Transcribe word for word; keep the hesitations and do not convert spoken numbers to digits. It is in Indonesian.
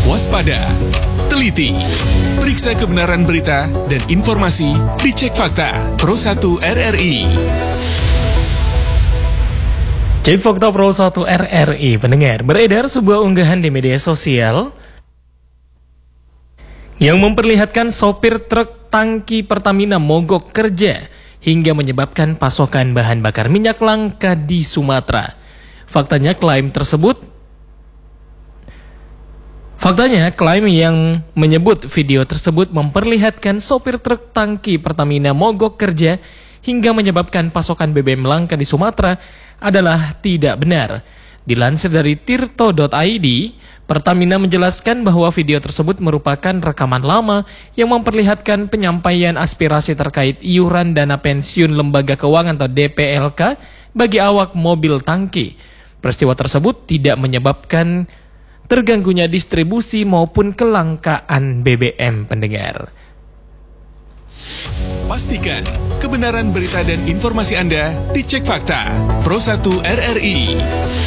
waspada, teliti, periksa kebenaran berita dan informasi, dicek fakta. Pro satu R R I. Cek fakta Pro satu R R I. Pendengar, beredar sebuah unggahan di media sosial yang memperlihatkan sopir truk tangki Pertamina mogok kerja hingga menyebabkan pasokan bahan bakar minyak langka di Sumatera. Faktanya klaim tersebut Faktanya klaim yang menyebut video tersebut memperlihatkan sopir truk tangki Pertamina mogok kerja hingga menyebabkan pasokan B B M langka di Sumatera adalah tidak benar. Dilansir dari tirto titik i d, Pertamina menjelaskan bahwa video tersebut merupakan rekaman lama yang memperlihatkan penyampaian aspirasi terkait iuran dana pensiun lembaga keuangan atau D P L K bagi awak mobil tangki. Peristiwa tersebut tidak menyebabkan terganggunya distribusi maupun kelangkaan B B M, pendengar. Pastikan kebenaran berita dan informasi Anda dicek fakta. Pro satu R R I.